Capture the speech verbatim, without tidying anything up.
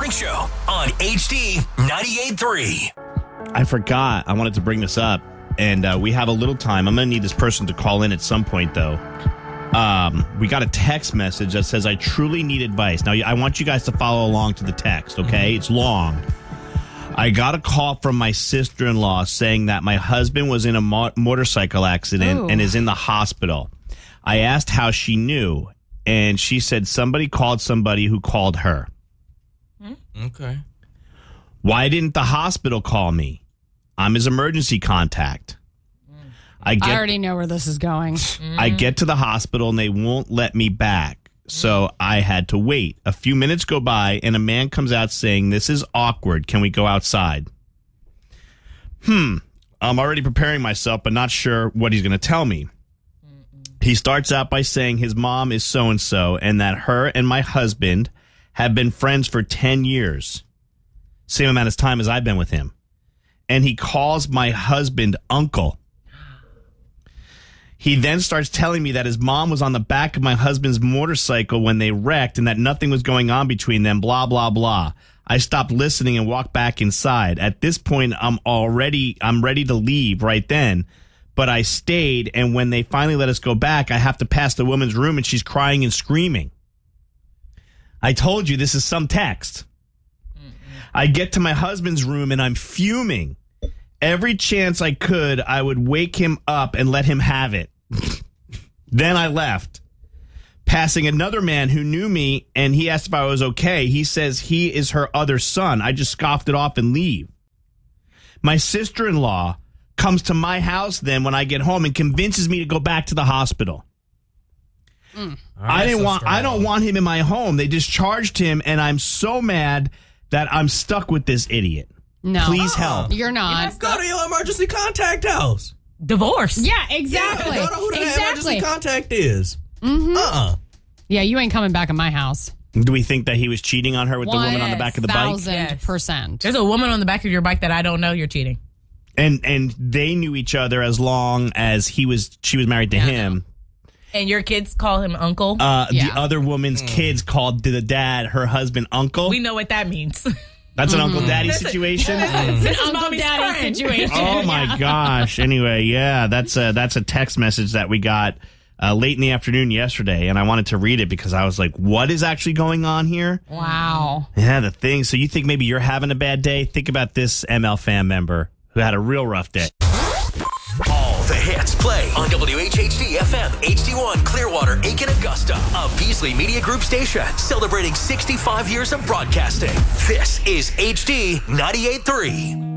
Morning Show on H D ninety-eight point three. I forgot. I wanted to bring this up, and uh, we have a little time. I'm going to need this person to call in at some point, though. Um, we got a text message that says, I truly need advice. Now, I want you guys to follow along to the text, okay? Mm-hmm. It's long. I got a call from my sister-in-law saying that my husband was in a mo- motorcycle accident Ooh. and is in the hospital. I asked how she knew, and she said somebody called somebody who called her. Okay. Why didn't the hospital call me? I'm his emergency contact. I, get, I already know where this is going. I get to the hospital and they won't let me back. So I had to wait. A few minutes go by and a man comes out saying, this is awkward. Can we go outside? Hmm. I'm already preparing myself, but not sure what he's going to tell me. He starts out by saying his mom is so-and-so and that her and my husband have been friends for ten years. Same amount of time as I've been with him. And he calls my husband uncle. He then starts telling me that his mom was on the back of my husband's motorcycle when they wrecked and that nothing was going on between them, blah, blah, blah. I stopped listening and walked back inside. At this point, I'm already, I'm ready to leave right then, but I stayed, and when they finally let us go back, I have to pass the woman's room and she's crying and screaming. I told you this is some text. Mm-mm. I get to my husband's room and I'm fuming. Every chance I could, I would wake him up and let him have it. Then I left, passing another man who knew me, and he asked if I was okay. He says he is her other son. I just scoffed it off and leave. My sister-in-law comes to my house then when I get home and convinces me to go back to the hospital. Mm. I didn't want. I don't want him in my home. They discharged him, and I'm so mad that I'm stuck with this idiot. No. Please help. You're not. Let's go to your emergency contact house. Divorce. Yeah, exactly. Yeah, I don't know who the exactly. emergency contact is. Mm-hmm. Uh-uh. Yeah, you ain't coming back in my house. Do we think that he was cheating on her with One the woman on the back of the bike? Thousand Yes. percent. There's a woman on the back of your bike that I don't know. You're cheating. And and they knew each other as long as he was. She was married to Yeah, him. And your kids call him uncle. Uh, Yeah. The other woman's mm. kids called the dad her husband uncle. We know what that means. That's an Mm-hmm. Uncle Daddy This is- situation. This It's is an Uncle mommy's Daddy friend. situation. Oh my Yeah. gosh! Anyway, yeah, that's a that's a text message that we got uh, late in the afternoon yesterday, and I wanted to read it because I was like, "What is actually going on here?" Wow. Yeah, the thing. So you think maybe you're having a bad day? Think about this M L fan member who had a real rough day. All the hits play on W H H D F M, H D one, Clearwater, Aiken, Augusta, a Beasley Media Group station celebrating sixty-five years of broadcasting. This is H D ninety-eight point three.